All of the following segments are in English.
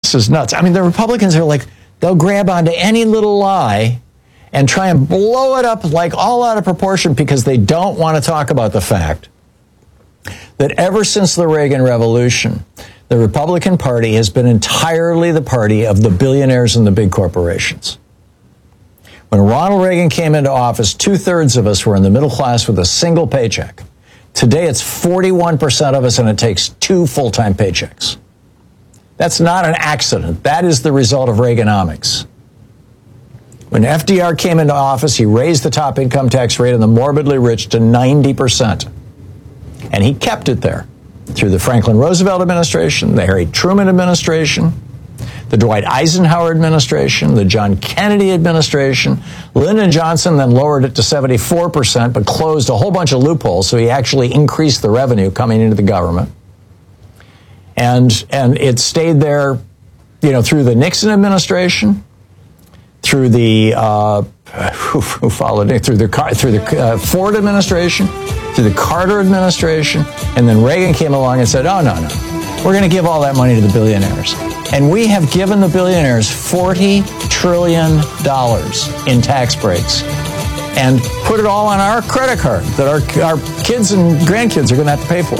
This is nuts. I mean, the Republicans are like, they'll grab onto any little lie and try and blow it up like all out of proportion because they don't want to talk about the fact that ever since the Reagan Revolution, the Republican Party has been entirely the party of the billionaires and the big corporations. When Ronald Reagan came into office, 2/3 of us were in the middle class with a single paycheck. Today, it's 41% of us, and it takes 2 full-time paychecks. That's not an accident. That is the result of Reaganomics. When FDR came into office, he raised the top income tax rate on the morbidly rich to 90%. And he kept it there through the Franklin Roosevelt administration, the Harry Truman administration, the Dwight Eisenhower administration, the John Kennedy administration. Lyndon Johnson then lowered it to 74%, but closed a whole bunch of loopholes, so he actually increased the revenue coming into the government. And it stayed there, through the Nixon administration, through the who followed it, through the Ford administration, through the Carter administration, and then Reagan came along and said, "Oh no, we're going to give all that money to the billionaires." And we have given the billionaires $40 trillion in tax breaks and put it all on our credit card that our kids and grandkids are going to have to pay for.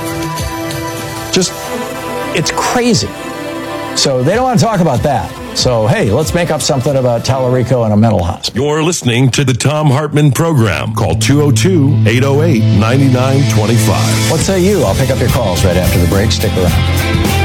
It's crazy. So they don't want to talk about that. So, hey, let's make up something about Tallarico and a mental hospital. You're listening to the Thom Hartmann Program. Call 202-808-9925. What say you? I'll pick up your calls right after the break. Stick around.